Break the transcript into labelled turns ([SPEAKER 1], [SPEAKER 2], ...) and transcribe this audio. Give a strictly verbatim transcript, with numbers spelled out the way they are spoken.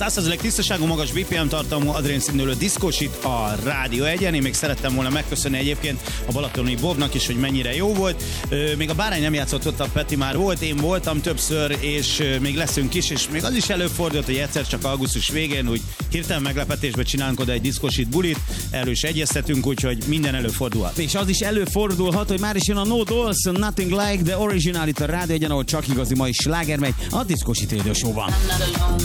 [SPEAKER 1] száz százalék tisztaságú, magas bé pé em tartalmú, adrénszínülő diszkósit a Rádió egyen. Én még szerettem volna megköszönni egyébként a balatoni Bobnak is, hogy mennyire jó volt. Még a Bárány nem játszott ott, a Peti már volt, én voltam többször, és még leszünk is, és még az is előfordult, hogy egyszer csak augusztus végén úgy hirtelen meglepetésben csinálunk oda egy diszkósit bulit, erről is egyeztetünk, úgyhogy minden előfordulhat.
[SPEAKER 2] És az is előfordulhat, hogy már is jön a No Dolls, Nothing Like the Original itt a Rádió egyen, ahol csak igazi mai sláger megy a Diszkósit Radio Show-ban.